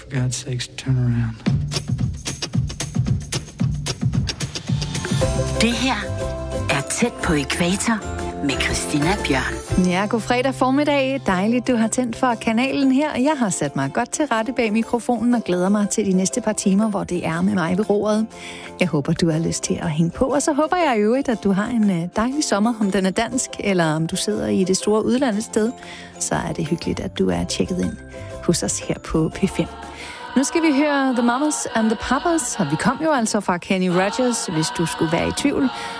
For God's sakes, turn around. Det her er Tæt på ækvator med Christina Bjørn. Ja, god fredag formiddag. Dejligt, du har tændt for kanalen her. Jeg har sat mig godt til rette bag mikrofonen og glæder mig til de næste par timer, hvor det er med mig ved roret. Jeg håber, du har lyst til at hænge på, og så håber jeg i øvrigt, at du har en dejlig sommer, om den er dansk, eller om du sidder i det store udlandssted. Så er det hyggeligt, at du er tjekket ind hos os her på P5. Nu skal vi høre The Mamas and the Papas, og vi kom jo altså fra Kenny Rogers, hvis du skulle være i tvivl.